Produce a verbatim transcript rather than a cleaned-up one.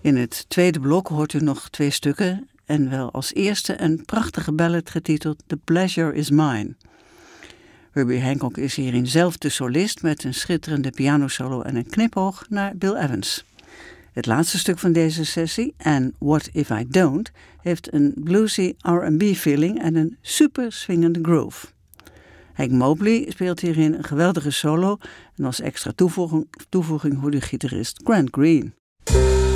In het tweede blok hoort u nog twee stukken en wel als eerste een prachtige ballad getiteld The Pleasure Is Mine. Herbie Hancock is hierin zelf de solist met een schitterende pianosolo en een knipoog naar Bill Evans. Het laatste stuk van deze sessie, And What If I Don't, heeft een bluesy R and B feeling en een super swingende groove. Hank Mobley speelt hierin een geweldige solo en als extra toevoeging, toevoeging hoort de gitarist Grant Green.